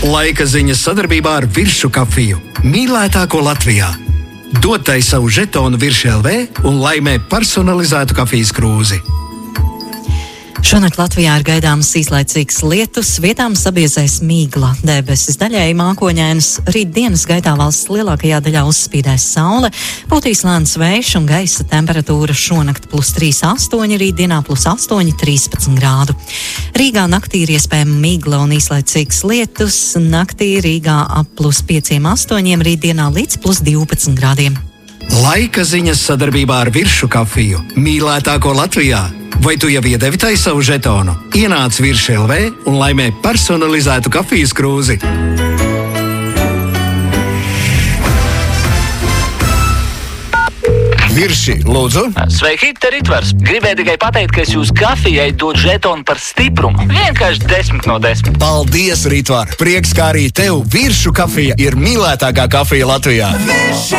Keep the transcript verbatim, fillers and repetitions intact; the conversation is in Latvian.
Laika ziņas sadarbībā ar Viršu kafiju, mīlētāko Latvijā. Dod tai savu žetonu Virši L V un laimē personalizētu kafijas krūzi. Šonakt Latvijā ir gaidāms īslaicīgs lietus, vietām sabiezēs mīgla, debesis daļēji mākoņainas, rīt dienas gaitā valsts lielākajā daļā uzspīdēs saule, pūtīs lēns vējš un gaisa temperatūra šonakt plus trīs astoņi, rīt dienā plus astoņi trīspadsmit grādu. Rīgā naktī ir iespējama mīgla un īslaicīgs lietus, naktī Rīgā ap plus pieciem astoņiem, rīt dienā līdz plus divpadsmit grādiem. Laika ziņas sadarbībā ar Viršu kafiju, mīlētāko Latvijā. Vai tu jau iedevi tai savu žetonu? Ienāc Virši L V un laimē personalizētu kafijas krūzi. Virši, lūdzu. Sveiki, te Ritvars. Gribēju tikai pateikt, ka es jūs kafijai dod žetonu par stiprumu. Vienkārši desmit no desmit. Paldies, Ritvar! Prieks, kā arī tev Viršu kafija ir mīlētākā kafija Latvijā.